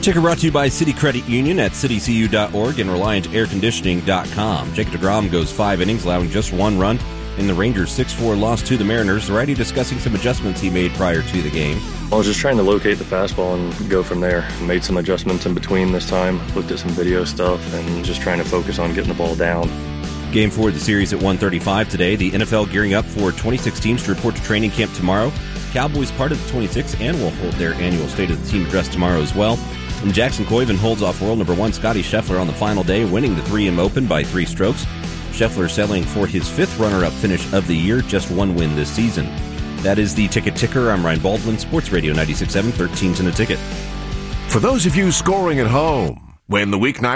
Ticker brought to you by City Credit Union at citycu.org and ReliantAirConditioning.com. Jacob deGrom goes 5 innings, allowing just 1 run in the Rangers' 6-4 loss to the Mariners. The righty discussing some adjustments he made prior to the game. I was just trying to locate the fastball and go from there. Made some adjustments in between this time, looked at some video stuff, and just trying to focus on getting the ball down. Game 4 of the series at 1:35 today. The NFL gearing up for 26 teams to report to training camp tomorrow. Cowboys part of the 26 and will hold their annual State of the Team address tomorrow as well. And Jackson Koiven holds off world number 1 Scotty Scheffler on the final day, winning the 3M Open by 3 strokes. Scheffler settling for his 5th runner-up finish of the year, just 1 win this season. That is the Ticket Ticker. I'm Ryan Baldwin, Sports Radio 96.7, 13's in the Ticket. For those of you scoring at home, when the weeknight